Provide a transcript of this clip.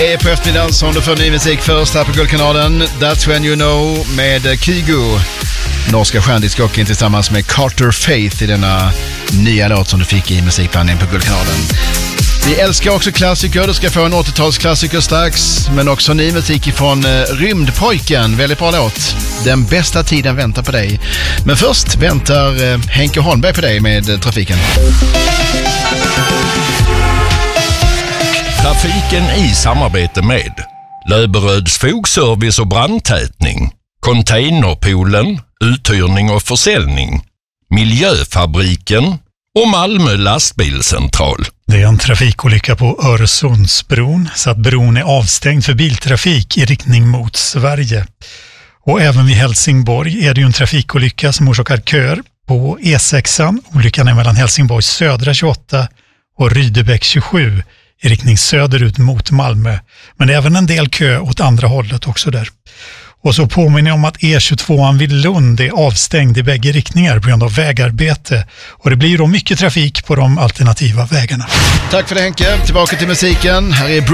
På eftermiddagen som du får ny musik först här på Guldkanalen. That's When You Know med Kygo. Norska stjärndiskjocken tillsammans med Carter Faith i denna nya låt som du fick i musikblandningen på Guldkanalen. Vi älskar också klassiker. Du ska få en 80-talsklassiker strax. Men också ny musik från Rymdpojken. Väldigt bra låt. Den bästa tiden väntar på dig. Men först väntar Henke Holmberg på dig med trafiken. Trafiken i samarbete med Löberöds fogservice och brandtätning, Containerpoolen, uthyrning och försäljning, Miljöfabriken och Malmö lastbilscentral. Det är en trafikolycka på Öresundsbron så att bron är avstängd för biltrafik i riktning mot Sverige. Och även vid Helsingborg är det ju en trafikolycka som orsakar köer på E6. Olyckan är mellan Helsingborgs södra 28 och Rydebäck 27 i riktning söderut mot Malmö. Men det är även en del kö åt andra hållet också där. Och så påminner jag om att E22 vid Lund är avstängd i bägge riktningar på grund av vägarbete. Och det blir då mycket trafik på de alternativa vägarna. Tack för det Henke. Tillbaka till musiken. Här är